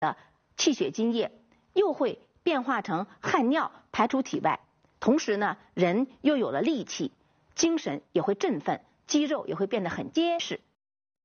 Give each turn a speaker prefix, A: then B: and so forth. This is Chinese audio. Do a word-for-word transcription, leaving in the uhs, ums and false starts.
A: 的气血津液又会变化成汗尿排出体外，同时呢，人又有了力气，精神也会振奋，肌肉也会变得很结实。